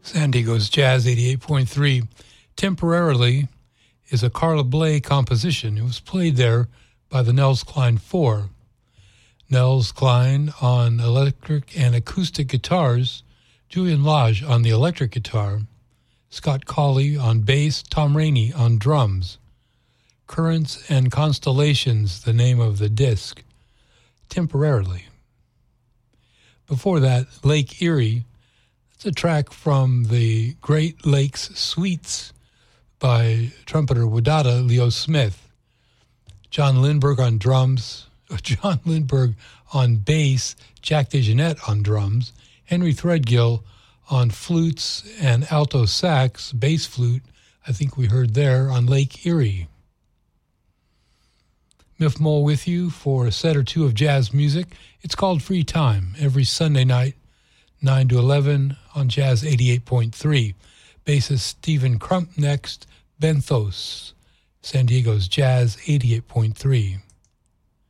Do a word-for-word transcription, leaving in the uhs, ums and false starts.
San Diego's Jazz eighty-eight point three. Temporarily is a Carla Bley composition. It was played there by the Nels Cline Four. Nels Cline on electric and acoustic guitars, Julian Lage on the electric guitar, Scott Colley on bass, Tom Rainey on drums. Currents and Constellations, the name of the disc. Temporarily. Before that, Lake Erie. That's a track from the Great Lakes Suites by trumpeter Wadada Leo Smith. John Lindberg on drums, John Lindberg on bass, Jack DeJohnette on drums, Henry Threadgill on flutes and alto sax, bass flute, I think we heard there, on Lake Erie. Miff Mole with you for a set or two of jazz music. It's called Free Time, every Sunday night, nine to eleven on Jazz eighty-eight point three. Bassist Stephen Crump next, Benthos, San Diego's Jazz eighty-eight point three.